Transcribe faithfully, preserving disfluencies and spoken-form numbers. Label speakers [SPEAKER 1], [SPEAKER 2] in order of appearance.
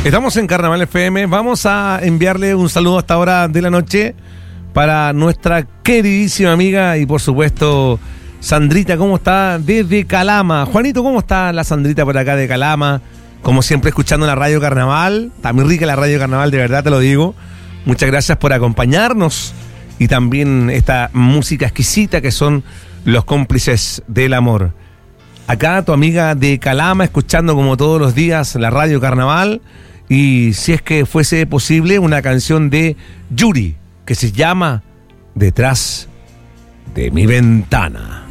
[SPEAKER 1] Estamos en Carnaval F M. Vamos a enviarle un saludo a esta hora de la noche para nuestra queridísima amiga y por supuesto Sandrita, ¿cómo está? Desde Calama. Juanito, ¿cómo está la Sandrita por acá de Calama? Como siempre escuchando la Radio Carnaval. Está muy rica la Radio Carnaval, de verdad te lo digo. Muchas gracias por acompañarnos y también esta música exquisita que son los cómplices del amor. Acá tu amiga de Calama escuchando como todos los días la Radio Carnaval y si es que fuese posible una canción de Yuri que se llama Detrás de mi ventana.